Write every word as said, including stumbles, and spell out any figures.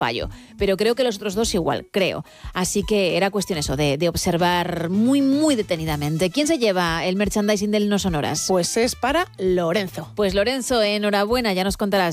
fallo. Pero creo que los otros dos igual, creo. Así que era cuestión eso, de, de observar muy, muy detenidamente. ¿Quién se lleva el merchandising del No Sonoras? Pues es para Lorenzo. Pues Lorenzo, enhorabuena, ya nos contarás